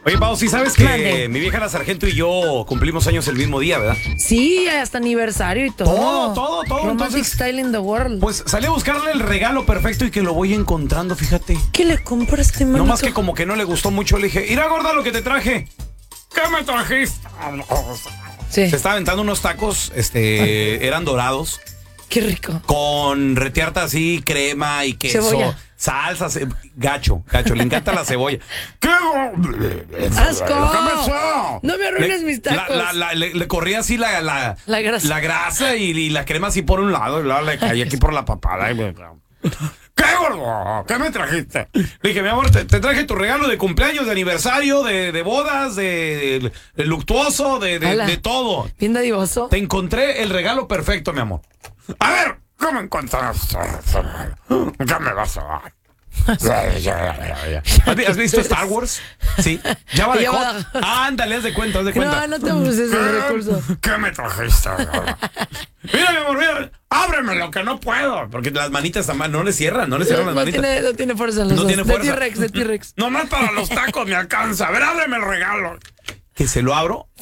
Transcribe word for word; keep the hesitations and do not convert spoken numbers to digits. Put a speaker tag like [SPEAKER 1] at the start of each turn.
[SPEAKER 1] Oye, Pau, sí sabes que
[SPEAKER 2] Mande.
[SPEAKER 1] mi vieja la sargento y yo cumplimos años el mismo día, ¿verdad?
[SPEAKER 2] Sí, hasta aniversario y todo.
[SPEAKER 1] Todo, todo, todo,
[SPEAKER 2] Romantic
[SPEAKER 1] entonces-
[SPEAKER 2] style in the world.
[SPEAKER 1] Pues salí a buscarle el regalo perfecto y que lo voy encontrando, fíjate.
[SPEAKER 2] ¿Qué le compraste, manito?
[SPEAKER 1] No más que como que no le gustó mucho, le dije, mira, gorda, lo que te traje. ¿Qué me trajiste?
[SPEAKER 2] Sí,
[SPEAKER 1] Se estaba aventando unos tacos, este, eran dorados,
[SPEAKER 2] qué rico.
[SPEAKER 1] con retiarta así, crema y queso,
[SPEAKER 2] Cebolla.
[SPEAKER 1] salsa, ce- gacho, gacho, le encanta la cebolla. ¡Qué
[SPEAKER 2] ¡Asco!
[SPEAKER 1] ¿Qué pasó?
[SPEAKER 2] No me arruines
[SPEAKER 1] Le-
[SPEAKER 2] mis tacos.
[SPEAKER 1] la- la- la- le, le corría así la, la,
[SPEAKER 2] La grasa.
[SPEAKER 1] la grasa y, y la crema así por un lado y luego le caía aquí por la papada. Y me- ¿Qué, gordo? ¿Qué me trajiste? Le dije, mi amor, te, te traje tu regalo de cumpleaños, de aniversario, de, de bodas, de, de luctuoso, de, de,
[SPEAKER 2] Ala.
[SPEAKER 1] de todo.
[SPEAKER 2] Bien dadivoso.
[SPEAKER 1] Te encontré el regalo perfecto, mi amor. A ver, ¿cómo encontraste? ¿Qué me vas a dar? ¿Has vi- ¿Has visto Star Wars? Sí. Ya va de
[SPEAKER 2] Ya va
[SPEAKER 1] hot.
[SPEAKER 2] de-
[SPEAKER 1] Ándale, haz de cuenta, haz de cuenta.
[SPEAKER 2] No, no te abuses del recurso.
[SPEAKER 1] ¿Qué me trajiste? Mira, mi amor, mira. Ábreme lo que no puedo. Porque las manitas también no le cierran, no le cierran las
[SPEAKER 2] No
[SPEAKER 1] manitas.
[SPEAKER 2] tiene, no tiene fuerza en los
[SPEAKER 1] No
[SPEAKER 2] dos.
[SPEAKER 1] tiene fuerza.
[SPEAKER 2] De T-Rex, de T-Rex.
[SPEAKER 1] Nomás para los tacos me alcanza. A ver, ábreme el regalo. Que se lo abro.